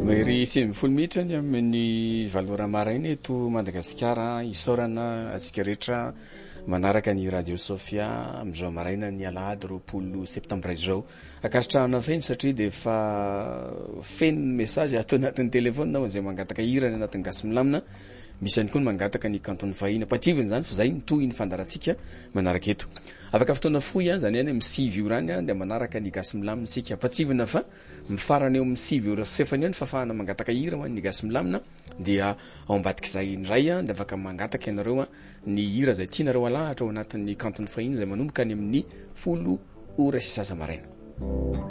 Mahery 7 minitra ny amin'ny valora maraina eto Madagasikara isaorana asika rehetra manaraka ny radio Sofia amin'izao maraina ny alahady 20 septambra izao. Akasitrahana feno satria dia efa feno message atao anatin'ny telefona na izay mangataka hira ny anatin'ny gasy milamina. Misy ihany koa mangataka ny kantony fahiny pativiny zany fa zay mitohy ny fandarantsika manaraka eto. Afaka fotoana fohy zany any amin'ny 6 io rany dia manaraka ny gasy milamina sika pativina fa mifarana eo amin'ny 6 ora sefany ny fafahana mangataka hira ho an'ny gasy milamina dia ao ambadika izay indray dia afaka mangataka ianareo ny hira izay tianareo alahatra ao anatin'ny kantony fahiny izay manomboka any amin'ny 10 ora sy sasa maraina.